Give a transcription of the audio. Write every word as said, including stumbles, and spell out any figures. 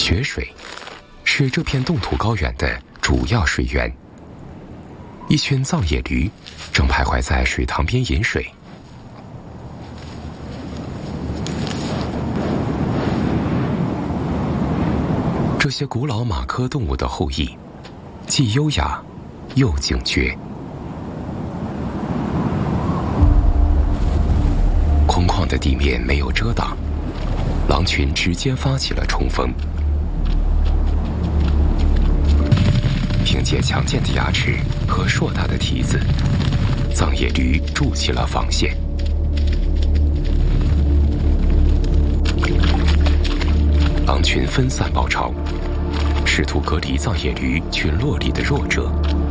雪水是这片冻土高原的主要水源。一群藏野驴正徘徊在水塘边饮水。这些古老马科动物的后裔，既优雅又警觉。空旷的地面没有遮挡，狼群直接发起了冲锋。凭借强健的牙齿和硕大的蹄子，藏野驴筑起了防线。狼群分散包抄，试图隔离藏野驴群落里的弱者。